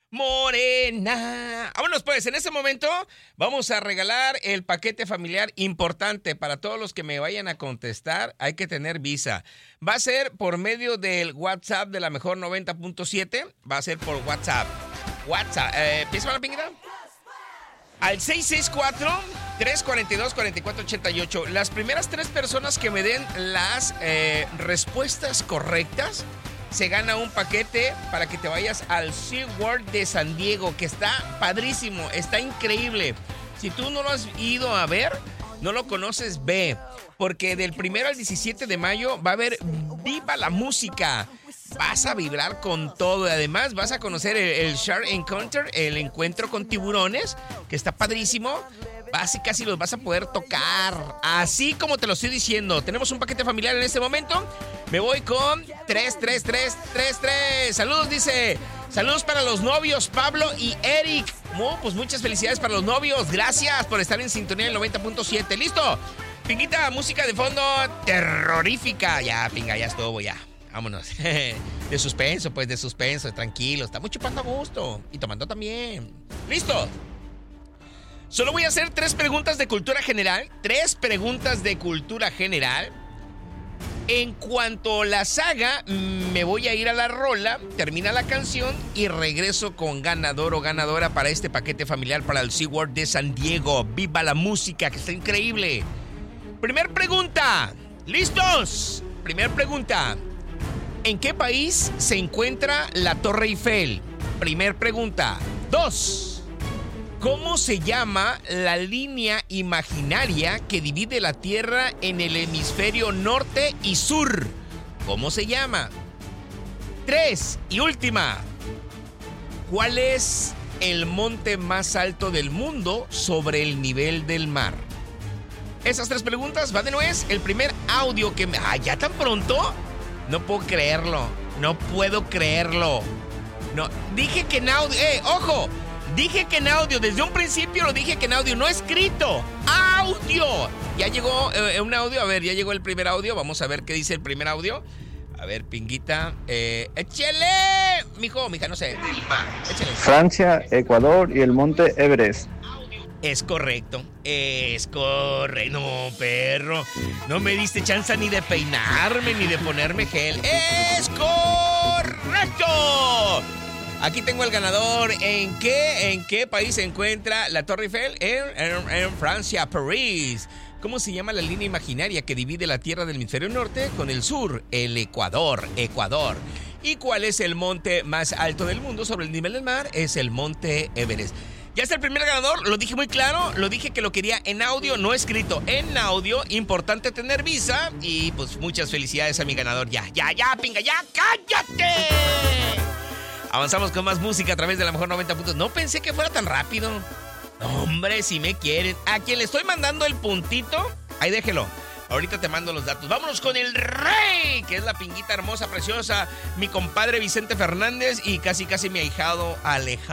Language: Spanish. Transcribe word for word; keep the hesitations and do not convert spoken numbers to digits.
Morena. Vámonos pues, en este momento vamos a regalar el paquete familiar importante para todos los que me vayan a contestar. Hay que tener visa. Va a ser por medio del WhatsApp de la Mejor noventa punto siete. Va a ser por WhatsApp. WhatsApp. Eh, ¿Empieza con la pinguita? Al seis seis cuatro, tres cuatro dos, cuatro cuatro ocho ocho. Las primeras tres personas que me den las eh, respuestas correctas se gana un paquete para que te vayas al SeaWorld de San Diego, que está padrísimo, está increíble. Si tú no lo has ido a ver, no lo conoces, ve. Porque del primero al diecisiete de mayo va a haber Viva la Música. Vas a vibrar con todo y además vas a conocer el, el Shark Encounter, el encuentro con tiburones, que está padrísimo. Vas y casi los vas a poder tocar, así como te lo estoy diciendo. Tenemos un paquete familiar en este momento. Me voy con tres tres tres tres tres. Saludos, dice. Saludos para los novios Pablo y Eric. Oh, pues muchas felicidades para los novios. Gracias por estar en sintonía del noventa punto siete. ¿Listo? Pinguita, música de fondo terrorífica. Ya, pinga, ya estuvo, ya. Vámonos. De suspenso, pues, de suspenso. Tranquilo. Estamos chupando a gusto. Y tomando también. ¿Listo? Solo voy a hacer tres preguntas de cultura general. Tres preguntas de cultura general. En cuanto las haga, me voy a ir a la rola, termina la canción y regreso con ganador o ganadora para este paquete familiar para el SeaWorld de San Diego. ¡Viva la música, que está increíble! Primer pregunta. ¿Listos? Primer pregunta. ¿En qué país se encuentra la Torre Eiffel? Primer pregunta. Dos. ¿Cómo se llama la línea imaginaria que divide la Tierra en el hemisferio norte y sur? ¿Cómo se llama? Tres. Y última. ¿Cuál es el monte más alto del mundo sobre el nivel del mar? Esas tres preguntas, va de nuez. El primer audio que me... ¡Ah, ya tan pronto! No puedo creerlo. No puedo creerlo. No, dije que en audio... ¡Eh, ojo! Dije que en audio, desde un principio lo dije que en audio, no escrito. ¡Audio! Ya llegó eh, un audio, a ver, ya llegó el primer audio. Vamos a ver qué dice el primer audio. A ver, pinguita. Eh, ¡Échele! Mijo, mija, no sé. Échele. Francia, Ecuador y el monte Everest. Es correcto, es correcto. No, perro, no me diste chance ni de peinarme ni de ponerme gel. ¡Es correcto! Aquí tengo el ganador. ¿En qué, en qué país se encuentra la Torre Eiffel? En, en, en Francia, París. ¿Cómo se llama la línea imaginaria que divide la Tierra del hemisferio norte con el sur? El Ecuador, Ecuador. ¿Y cuál es el monte más alto del mundo sobre el nivel del mar? Es el monte Everest. Ya está el primer ganador, lo dije muy claro, lo dije que lo quería en audio, no escrito, en audio. Importante tener visa y pues muchas felicidades a mi ganador. Ya, ya, ya, pinga, ya, cállate. Avanzamos con más música a través de la Mejor noventa puntos. No pensé que fuera tan rápido. No, hombre, si me quieren. A quien le estoy mandando el puntito, ahí déjelo. Ahorita te mando los datos. Vámonos con el rey, que es la pinguita hermosa, preciosa, mi compadre Vicente Fernández y casi casi mi ahijado Alejandro.